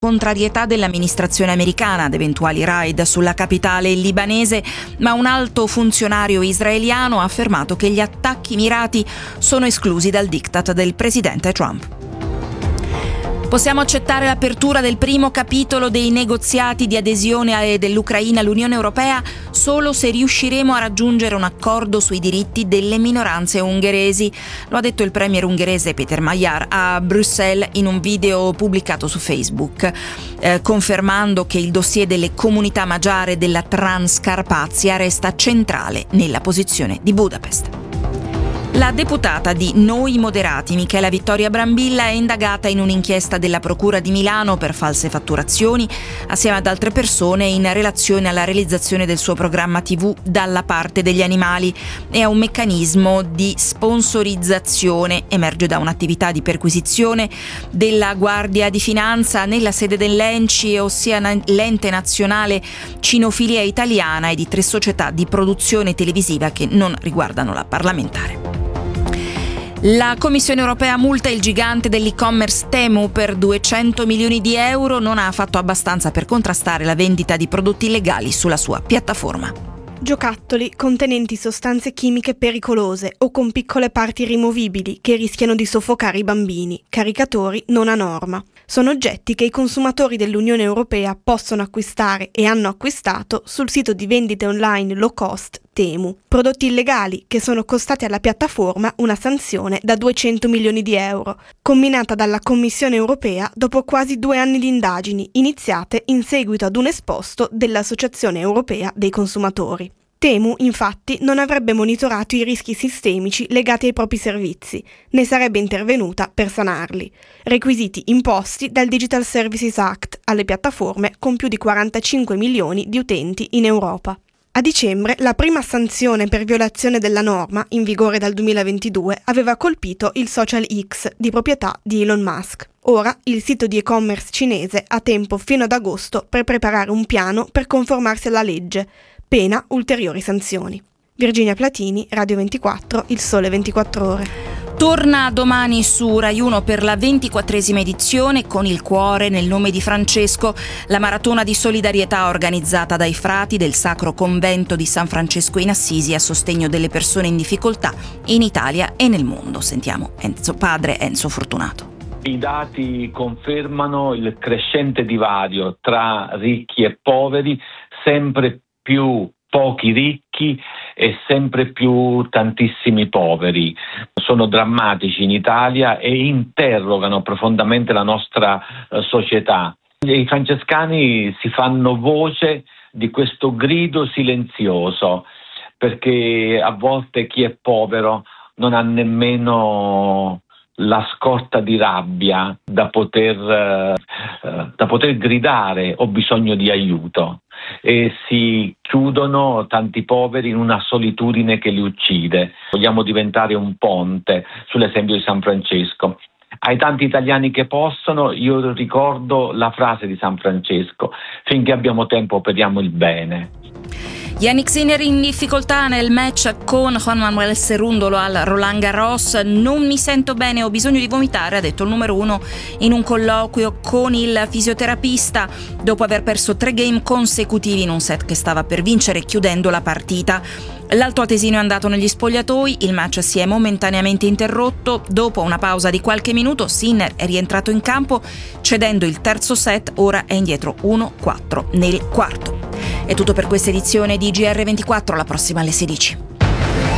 contrarietà dell'amministrazione americana ad eventuali raid sulla capitale libanese, ma un alto funzionario israeliano ha affermato che gli attacchi mirati sono esclusi dal diktat del presidente Trump. Possiamo accettare l'apertura del primo capitolo dei negoziati di adesione dell'Ucraina all'Unione Europea solo se riusciremo a raggiungere un accordo sui diritti delle minoranze ungheresi. Lo ha detto il premier ungherese Péter Magyar a Bruxelles in un video pubblicato su Facebook, confermando che il dossier delle comunità magiare della Transcarpazia resta centrale nella posizione di Budapest. La deputata di Noi Moderati, Michela Vittoria Brambilla, è indagata in un'inchiesta della Procura di Milano per false fatturazioni, assieme ad altre persone, in relazione alla realizzazione del suo programma TV Dalla parte degli animali e a un meccanismo di sponsorizzazione. Emerge da un'attività di perquisizione della Guardia di Finanza nella sede dell'ENCI, ossia l'Ente Nazionale Cinofilia Italiana, e di 3 società di produzione televisiva che non riguardano la parlamentare. La Commissione europea multa il gigante dell'e-commerce Temu per 200 milioni di euro. Non ha fatto abbastanza per contrastare la vendita di prodotti illegali sulla sua piattaforma. Giocattoli contenenti sostanze chimiche pericolose o con piccole parti rimovibili che rischiano di soffocare i bambini, caricatori non a norma. Sono oggetti che i consumatori dell'Unione Europea possono acquistare e hanno acquistato sul sito di vendite online low cost Temu. Prodotti illegali che sono costati alla piattaforma una sanzione da 200 milioni di euro, comminata dalla Commissione Europea dopo quasi 2 anni di indagini iniziate in seguito ad un esposto dell'Associazione Europea dei Consumatori. Temu, infatti, non avrebbe monitorato i rischi sistemici legati ai propri servizi, né sarebbe intervenuta per sanarli. Requisiti imposti dal Digital Services Act alle piattaforme con più di 45 milioni di utenti in Europa. A dicembre, la prima sanzione per violazione della norma, in vigore dal 2022, aveva colpito il social X di proprietà di Elon Musk. Ora il sito di e-commerce cinese ha tempo fino ad agosto per preparare un piano per conformarsi alla legge, pena ulteriori sanzioni. Virginia Platini, Radio 24, Il Sole 24 Ore. Torna domani su Rai 1 per la 24esima edizione Con il cuore nel nome di Francesco, la maratona di solidarietà organizzata dai frati del Sacro Convento di San Francesco in Assisi a sostegno delle persone in difficoltà in Italia e nel mondo. Sentiamo padre Enzo Fortunato. I dati confermano il crescente divario tra ricchi e poveri, sempre più pochi ricchi e sempre più tantissimi poveri. Sono drammatici in Italia e interrogano profondamente la nostra società. I francescani si fanno voce di questo grido silenzioso, perché a volte chi è povero non ha nemmeno la scorta di rabbia da poter gridare ho bisogno di aiuto, e si chiudono tanti poveri in una solitudine che li uccide. Vogliamo diventare un ponte sull'esempio di San Francesco. Ai tanti italiani che possono, io ricordo la frase di San Francesco: finché abbiamo tempo operiamo il bene. Yannick Sinner in difficoltà nel match con Juan Manuel Cerúndolo al Roland Garros. Non mi sento bene, ho bisogno di vomitare, ha detto il numero 1 in un colloquio con il fisioterapista dopo aver perso 3 game consecutivi in un set che stava per vincere, chiudendo la partita. L'altoatesino è andato negli spogliatoi, il match si è momentaneamente interrotto. Dopo una pausa di qualche minuto Sinner è rientrato in campo cedendo il terzo set, ora è indietro 1-4 nel quarto. È tutto per questa edizione di GR24, la prossima alle 16.